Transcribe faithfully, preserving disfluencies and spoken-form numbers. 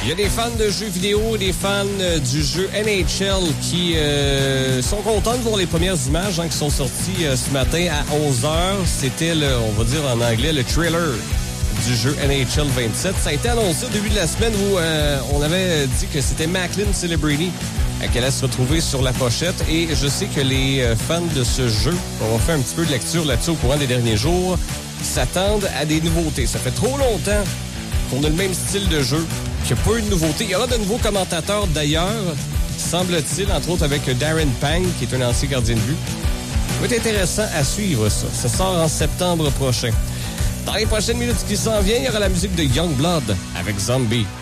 Il y a des fans de jeux vidéo, des fans du jeu N H L qui euh, sont contents de voir les premières images hein, qui sont sorties euh, ce matin à onze heures. C'était, le, on va dire en anglais, le trailer du jeu N H L vingt-sept. Ça a été annoncé au début de la semaine où euh, on avait dit que c'était Macklin Celebrity euh, qui allait se retrouver sur la pochette. Et je sais que les euh, fans de ce jeu, on va faire un petit peu de lecture là-dessus au courant des derniers jours, s'attendent à des nouveautés. Ça fait trop longtemps qu'on a le même style de jeu, qu'il n'y a pas eu de nouveauté. Il y aura de nouveaux commentateurs d'ailleurs, semble-t-il, entre autres avec Darren Pang, qui est un ancien gardien de but. Ça va être intéressant à suivre ça. Ça sort en septembre prochain. Dans les prochaines minutes qui s'en viennent, il y aura la musique de Youngblood avec Zombie.